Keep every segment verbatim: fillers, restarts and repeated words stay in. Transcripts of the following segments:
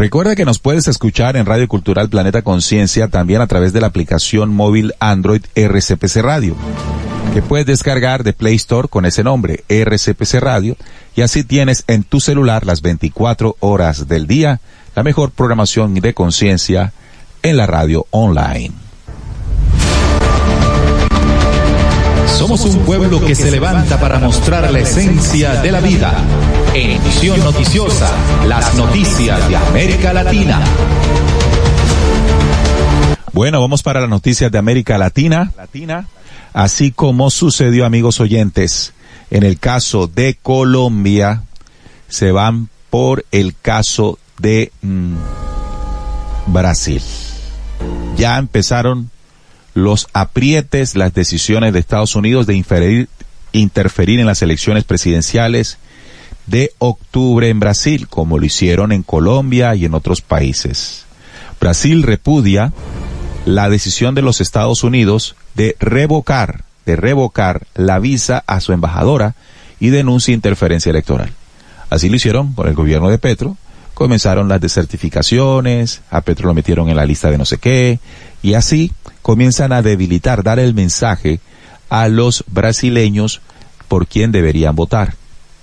Recuerda que nos puedes escuchar en Radio Cultural Planeta Conciencia, también a través de la aplicación móvil Android R C P C Radio, que puedes descargar de Play Store con ese nombre, R C P C Radio, y así tienes en tu celular las veinticuatro horas del día la mejor programación de conciencia en la radio online. Somos un pueblo que se levanta para mostrar la esencia de la vida. En Visión Noticiosa, las noticias de América Latina. Bueno, vamos para las noticias de América Latina. Así como sucedió, amigos oyentes, en el caso de Colombia, se van por el caso de mmm, Brasil. Ya empezaron los aprietes, las decisiones de Estados Unidos de inferir, interferir en las elecciones presidenciales de octubre en Brasil, como lo hicieron en Colombia y en otros países. Brasil repudia la decisión de los Estados Unidos de revocar, de revocar la visa a su embajadora y denuncia interferencia electoral. Así lo hicieron con el gobierno de Petro. Comenzaron las desertificaciones, a Petro lo metieron en la lista de no sé qué, y así comienzan a debilitar, dar el mensaje a los brasileños por quién deberían votar.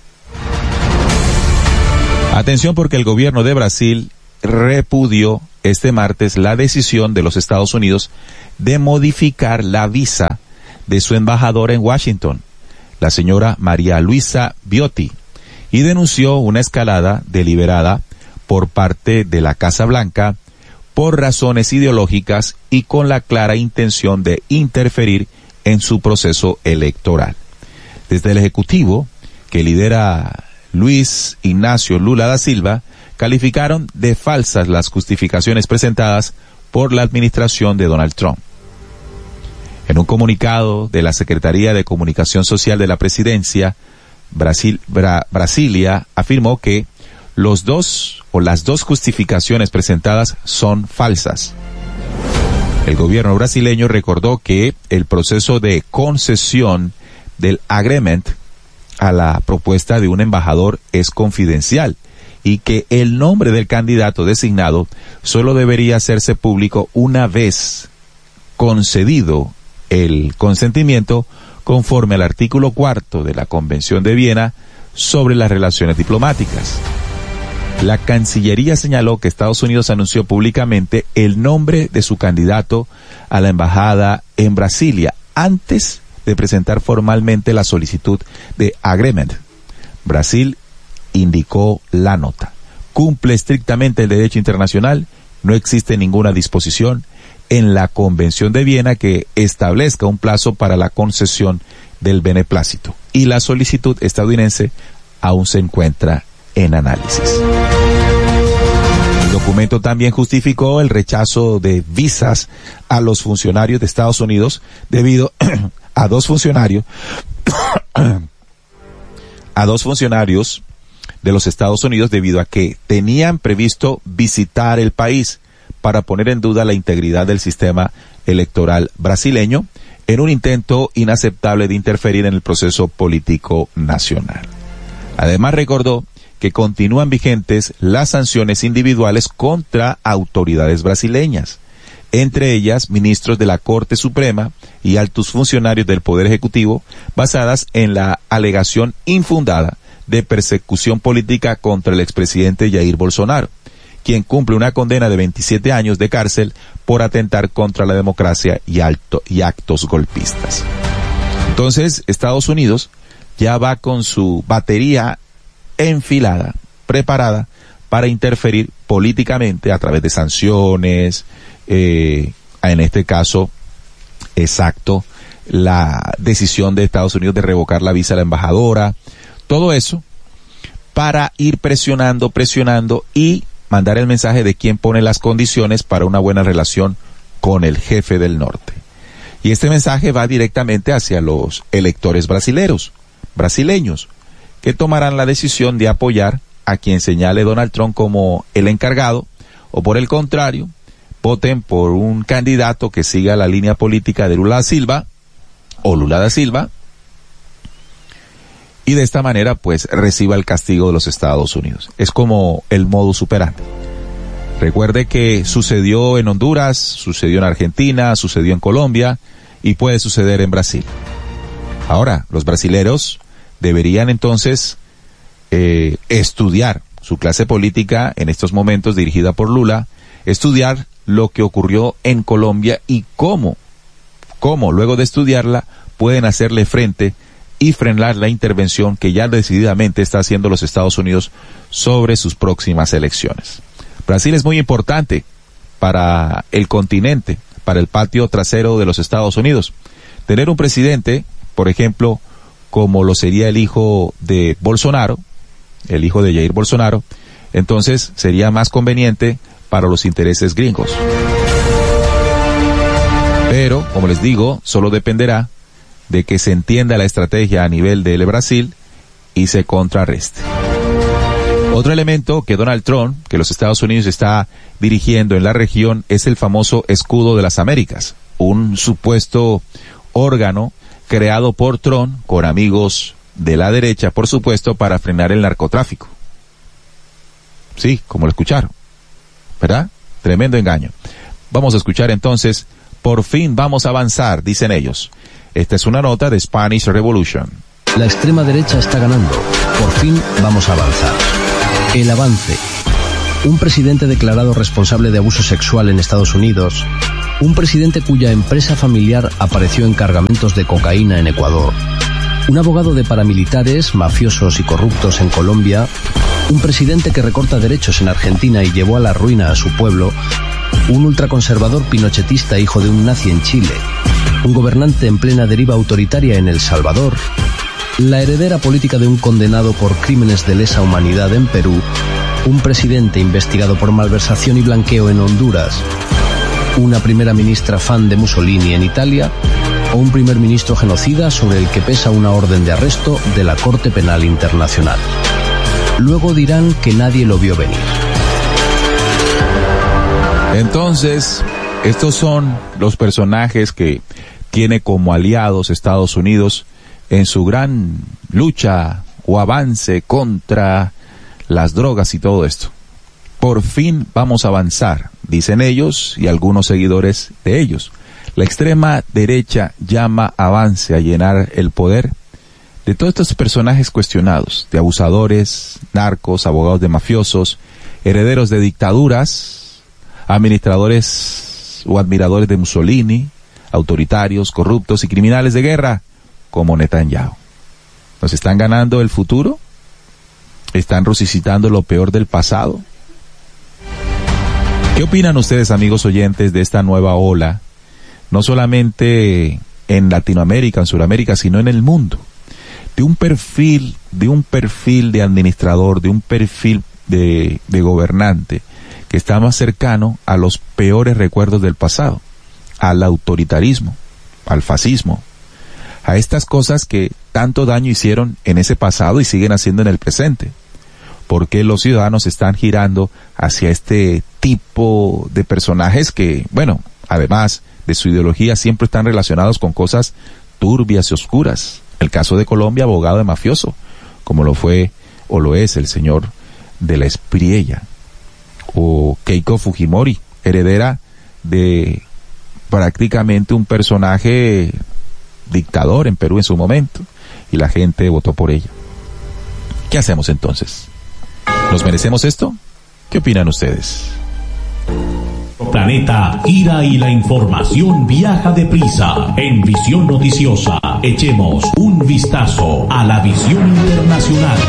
Atención, porque el gobierno de Brasil repudió este martes la decisión de los Estados Unidos de modificar la visa de su embajadora en Washington, la señora María Luisa Biotti, y denunció una escalada deliberada por parte de la Casa Blanca por razones ideológicas y con la clara intención de interferir en su proceso electoral. Desde el Ejecutivo, que lidera Luis Ignacio Lula da Silva, calificaron de falsas las justificaciones presentadas por la administración de Donald Trump. En un comunicado de la Secretaría de Comunicación Social de la Presidencia, Brasil, Bra, Brasilia afirmó que los dos o las dos justificaciones presentadas son falsas. El gobierno brasileño recordó que el proceso de concesión del agreement a la propuesta de un embajador es confidencial y que el nombre del candidato designado solo debería hacerse público una vez concedido el consentimiento conforme al artículo cuarto de la Convención de Viena sobre las relaciones diplomáticas. La Cancillería señaló que Estados Unidos anunció públicamente el nombre de su candidato a la embajada en Brasilia antes de presentar formalmente la solicitud de agreement. Brasil indicó la nota: cumple estrictamente el derecho internacional, no existe ninguna disposición en la Convención de Viena que establezca un plazo para la concesión del beneplácito, y la solicitud estadounidense aún se encuentra en análisis. El documento también justificó el rechazo de visas a los funcionarios de Estados Unidos debido a dos funcionarios a dos funcionarios de los Estados Unidos debido a que tenían previsto visitar el país para poner en duda la integridad del sistema electoral brasileño en un intento inaceptable de interferir en el proceso político nacional. Además, recordó que continúan vigentes las sanciones individuales contra autoridades brasileñas, entre ellas ministros de la Corte Suprema y altos funcionarios del Poder Ejecutivo, basadas en la alegación infundada de persecución política contra el expresidente Jair Bolsonaro, quien cumple una condena de veintisiete años de cárcel por atentar contra la democracia y, alto, y actos golpistas. Entonces, Estados Unidos ya va con su batería enfilada, preparada para interferir políticamente a través de sanciones, eh, en este caso, exacto, la decisión de Estados Unidos de revocar la visa a la embajadora, todo eso para ir presionando, presionando y mandar el mensaje de quién pone las condiciones para una buena relación con el jefe del norte. Y este mensaje va directamente hacia los electores brasileros, brasileños, que tomarán la decisión de apoyar a quien señale Donald Trump como el encargado, o por el contrario, voten por un candidato que siga la línea política de Lula da Silva, o Lula da Silva, y de esta manera pues reciba el castigo de los Estados Unidos. Es como el modus operandi. Recuerde que sucedió en Honduras, sucedió en Argentina, sucedió en Colombia y puede suceder en Brasil. Ahora, los brasileros deberían entonces eh, estudiar su clase política en estos momentos dirigida por Lula, estudiar lo que ocurrió en Colombia y cómo, cómo luego de estudiarla pueden hacerle frente y frenar la intervención que ya decididamente está haciendo los Estados Unidos sobre sus próximas elecciones. Brasil es muy importante para el continente, para el patio trasero de los Estados Unidos. Tener un presidente, por ejemplo, como lo sería el hijo de Bolsonaro, el hijo de Jair Bolsonaro, entonces sería más conveniente para los intereses gringos. Pero, como les digo, solo dependerá de que se entienda la estrategia a nivel del Brasil y se contrarreste. Otro elemento que Donald Trump, que los Estados Unidos está dirigiendo en la región, es el famoso Escudo de las Américas, un supuesto órgano creado por Trump con amigos de la derecha, por supuesto, para frenar el narcotráfico. Sí, como lo escucharon, ¿verdad? Tremendo engaño. Vamos a escuchar entonces, por fin vamos a avanzar, dicen ellos. Esta es una nota de Spanish Revolution. La extrema derecha está ganando. Por fin vamos a avanzar. El avance. Un presidente declarado responsable de abuso sexual en Estados Unidos. Un presidente cuya empresa familiar apareció en cargamentos de cocaína en Ecuador. Un abogado de paramilitares, mafiosos y corruptos en Colombia. Un presidente que recorta derechos en Argentina y llevó a la ruina a su pueblo. Un ultraconservador pinochetista hijo de un nazi en Chile. Un gobernante en plena deriva autoritaria en El Salvador. La heredera política de un condenado por crímenes de lesa humanidad en Perú. Un presidente investigado por malversación y blanqueo en Honduras. Una primera ministra fan de Mussolini en Italia. O un primer ministro genocida sobre el que pesa una orden de arresto de la Corte Penal Internacional. Luego dirán que nadie lo vio venir. Entonces, estos son los personajes que tiene como aliados Estados Unidos en su gran lucha o avance contra las drogas y todo esto. Por fin vamos a avanzar, dicen ellos y algunos seguidores de ellos. La extrema derecha llama avance a llenar el poder de todos estos personajes cuestionados, de abusadores, narcos, abogados de mafiosos, herederos de dictaduras, administradores o admiradores de Mussolini, autoritarios, corruptos y criminales de guerra, como Netanyahu. ¿Nos están ganando el futuro? ¿Están resucitando lo peor del pasado? ¿Qué opinan ustedes, amigos oyentes, de esta nueva ola, no solamente en Latinoamérica, en Sudamérica, sino en el mundo? De un perfil, de un perfil de administrador, de un perfil de, de gobernante, que está más cercano a los peores recuerdos del pasado, al autoritarismo, al fascismo, a estas cosas que tanto daño hicieron en ese pasado y siguen haciendo en el presente. Porque los ciudadanos están girando hacia este tipo de personajes que, bueno, además de su ideología, siempre están relacionados con cosas turbias y oscuras. El caso de Colombia, abogado de mafioso, como lo fue o lo es el señor de la Espriella. O Keiko Fujimori, heredera de prácticamente un personaje dictador en Perú en su momento, y la gente votó por ella. ¿Qué hacemos entonces? ¿Nos merecemos esto? ¿Qué opinan ustedes? Planeta gira y la información viaja deprisa. En Visión Noticiosa, echemos un vistazo a la visión internacional.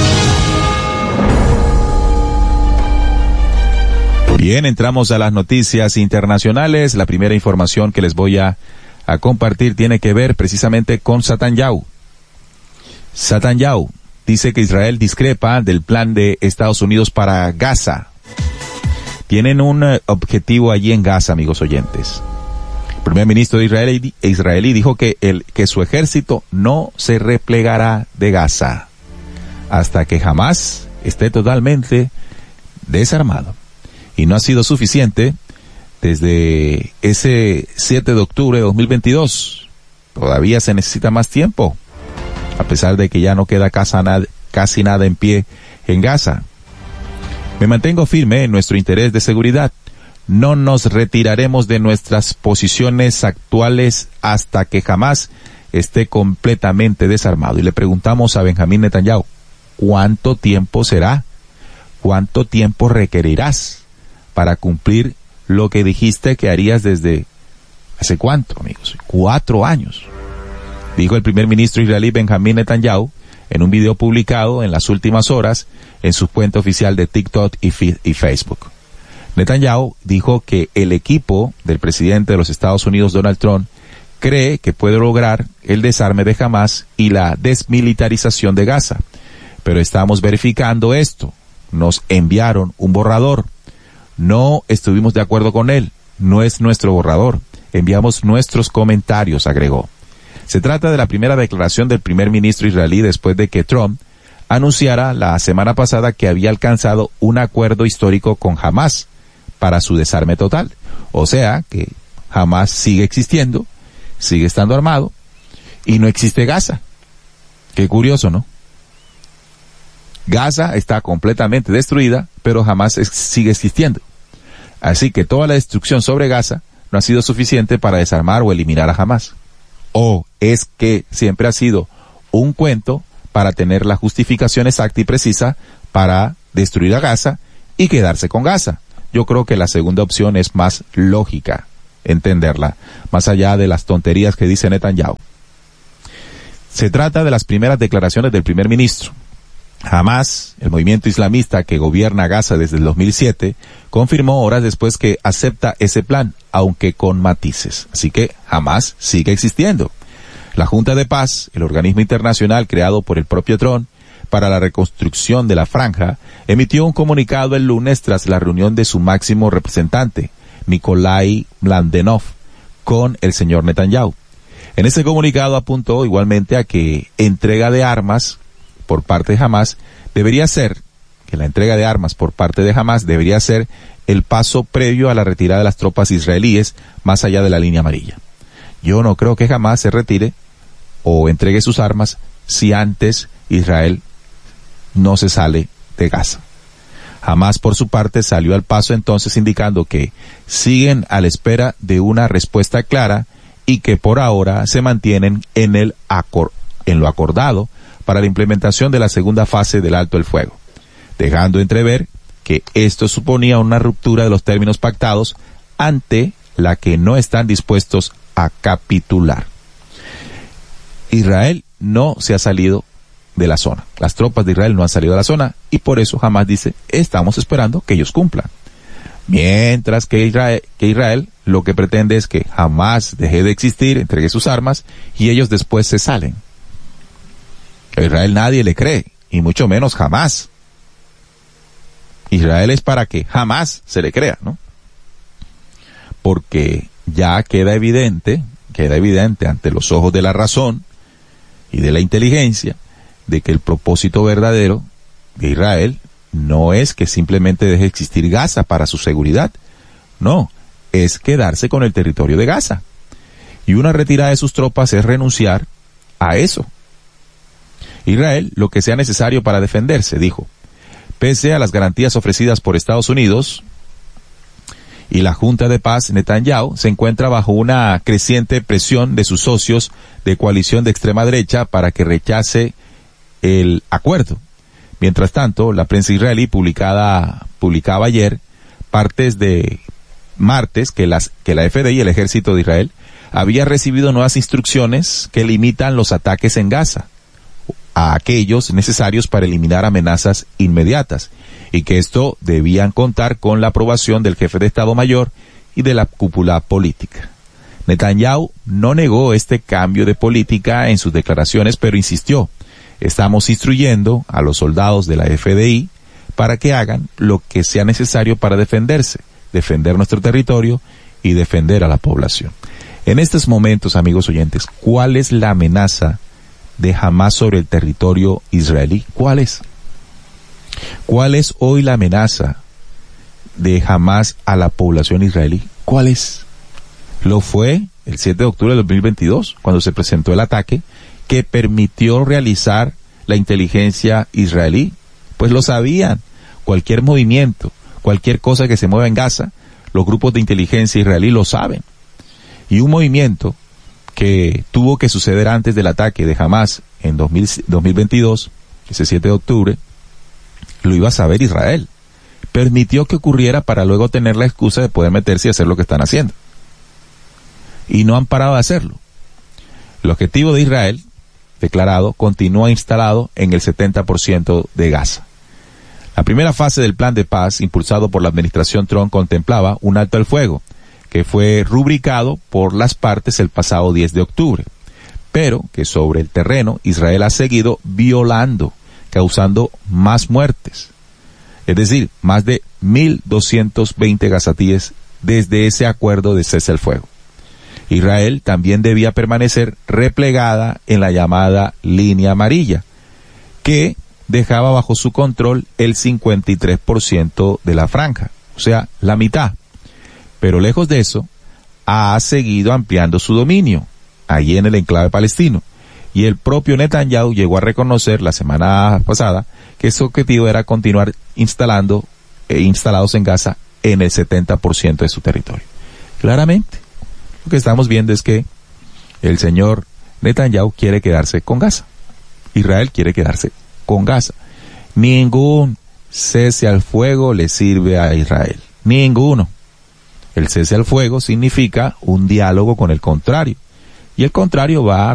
Bien, entramos a las noticias internacionales. La primera información que les voy a, a compartir tiene que ver precisamente con Netanyahu. Netanyahu dice que Israel discrepa del plan de Estados Unidos para Gaza. Tienen un uh, objetivo allí en Gaza, amigos oyentes. El primer ministro de Israel, israelí dijo que, el, que su ejército no se replegará de Gaza hasta que Hamás esté totalmente desarmado. Y no ha sido suficiente desde ese siete de octubre de dos mil veintidós. Todavía se necesita más tiempo, a pesar de que ya no queda casi nada, casi nada en pie en Gaza. Me mantengo firme en nuestro interés de seguridad. No nos retiraremos de nuestras posiciones actuales hasta que Hamás esté completamente desarmado. Y le preguntamos a Benjamín Netanyahu, ¿cuánto tiempo será? ¿Cuánto tiempo requerirás para cumplir lo que dijiste que harías desde hace cuánto, amigos? Cuatro años. Dijo el primer ministro israelí Benjamín Netanyahu en un video publicado en las últimas horas en su cuenta oficial de TikTok y, y Facebook. Netanyahu dijo que el equipo del presidente de los Estados Unidos, Donald Trump, cree que puede lograr el desarme de Hamás y la desmilitarización de Gaza. Pero estamos verificando esto. Nos enviaron un borrador. No estuvimos de acuerdo con él. No es nuestro borrador. Enviamos nuestros comentarios, agregó. Se trata de la primera declaración del primer ministro israelí después de que Trump anunciara la semana pasada que había alcanzado un acuerdo histórico con Hamás para su desarme total. O sea, que Hamás sigue existiendo, sigue estando armado, y no existe Gaza. Qué curioso, ¿no? Gaza está completamente destruida, pero Hamás es, sigue existiendo. Así que toda la destrucción sobre Gaza no ha sido suficiente para desarmar o eliminar a Hamás. O es que siempre ha sido un cuento para tener la justificación exacta y precisa para destruir a Gaza y quedarse con Gaza. Yo creo que la segunda opción es más lógica entenderla, más allá de las tonterías que dice Netanyahu. Se trata de las primeras declaraciones del primer ministro. Hamás, el movimiento islamista que gobierna Gaza desde el dos mil siete, confirmó horas después que acepta ese plan, aunque con matices. Así que Hamás sigue existiendo. La Junta de Paz, el organismo internacional creado por el propio Trump para la reconstrucción de la franja, emitió un comunicado el lunes tras la reunión de su máximo representante, Nikolai Mladenov, con el señor Netanyahu. En ese comunicado apuntó igualmente a que entrega de armas por parte de Hamás debería ser, que la entrega de armas por parte de Hamás debería ser el paso previo a la retirada de las tropas israelíes más allá de la línea amarilla. Yo no creo que Hamás se retire o entregue sus armas si antes Israel no se sale de Gaza. Hamás, por su parte, salió al paso entonces indicando que siguen a la espera de una respuesta clara y que por ahora se mantienen en el acor- en lo acordado para la implementación de la segunda fase del alto el fuego, dejando entrever que esto suponía una ruptura de los términos pactados ante la que no están dispuestos a capitular. Israel no se ha salido de la zona. Las tropas de Israel no han salido de la zona y por eso Hamás dice, estamos esperando que ellos cumplan. Mientras que Israel, que Israel lo que pretende es que Hamás deje de existir, entregue sus armas y ellos después se salen. A Israel nadie le cree, y mucho menos jamás. Israel es para que jamás se le crea, ¿no? Porque ya queda evidente, queda evidente ante los ojos de la razón y de la inteligencia, de que el propósito verdadero de Israel no es que simplemente deje de existir Gaza para su seguridad, no, es quedarse con el territorio de Gaza. Y una retirada de sus tropas es renunciar a eso. Israel, lo que sea necesario para defenderse, dijo. Pese a las garantías ofrecidas por Estados Unidos y la Junta de Paz, Netanyahu se encuentra bajo una creciente presión de sus socios de coalición de extrema derecha para que rechace el acuerdo. Mientras tanto, la prensa israelí publicada, publicaba ayer, partes de martes, que las, que la F D I, el ejército de Israel, había recibido nuevas instrucciones que limitan los ataques en Gaza a aquellos necesarios para eliminar amenazas inmediatas, y que esto debían contar con la aprobación del jefe de Estado Mayor y de la cúpula política. Netanyahu no negó este cambio de política en sus declaraciones, pero insistió, estamos instruyendo a los soldados de la F D I para que hagan lo que sea necesario para defenderse, defender nuestro territorio y defender a la población. En estos momentos, amigos oyentes, ¿cuál es la amenaza de Hamás sobre el territorio israelí? ¿Cuál es? ¿Cuál es hoy la amenaza de Hamás a la población israelí? ¿Cuál es? Lo fue el siete de octubre de dos mil veintidós, cuando se presentó el ataque que permitió realizar la inteligencia israelí. Pues lo sabían. cualquier movimiento, cualquier cosa que se mueva en Gaza, los grupos de inteligencia israelí lo saben. Y un movimiento que tuvo que suceder antes del ataque de Hamás en dos mil veintidós, ese siete de octubre, lo iba a saber Israel. Permitió que ocurriera para luego tener la excusa de poder meterse y hacer lo que están haciendo. Y no han parado de hacerlo. El objetivo de Israel, declarado, continúa instalado en el setenta por ciento de Gaza. La primera fase del plan de paz, impulsado por la administración Trump, contemplaba un alto al fuego, que fue rubricado por las partes el pasado diez de octubre, pero que sobre el terreno Israel ha seguido violando, causando más muertes. Es decir, más de mil doscientos veinte gazatíes desde ese acuerdo de cese al fuego. Israel también debía permanecer replegada en la llamada línea amarilla, que dejaba bajo su control el cincuenta y tres por ciento de la franja, o sea, la mitad. Pero lejos de eso, ha seguido ampliando su dominio, allí en el enclave palestino. Y el propio Netanyahu llegó a reconocer la semana pasada que su objetivo era continuar instalando, eh, instalados en Gaza en el setenta por ciento de su territorio. Claramente, lo que estamos viendo es que el señor Netanyahu quiere quedarse con Gaza. Israel quiere quedarse con Gaza. Ningún cese al fuego le sirve a Israel. Ninguno. El cese al fuego significa un diálogo con el contrario. Y el contrario va a